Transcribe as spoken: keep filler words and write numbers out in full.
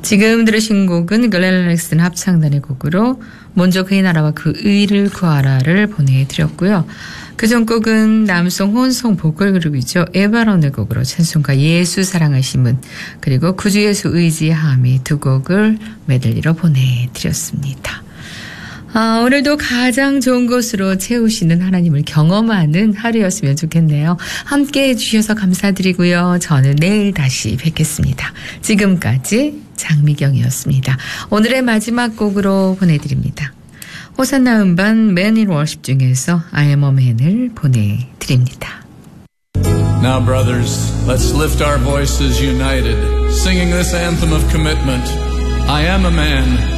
지금 들으신 곡은 글렌 렉슨 합창단의 곡으로 먼저 그의 나라와 그 의를 구하라를 보내드렸고요. 그전 곡은 남성 혼성 보컬 그룹이죠. 에바론의 곡으로 찬송가 예수 사랑하심은 그리고 구주 예수 의지함이 두 곡을 메들리로 보내드렸습니다. 아, 오늘도 가장 좋은 것으로 채우시는 하나님을 경험하는 하루였으면 좋겠네요. 함께해 주셔서 감사드리고요. 저는 내일 다시 뵙겠습니다. 지금까지 장미경이었습니다. 오늘의 마지막 곡으로 보내드립니다. 호산나 음반 Man in Worship 중에서 I am a man을 보내드립니다. Now brothers, let's lift our voices united, singing this anthem of commitment. I am a man.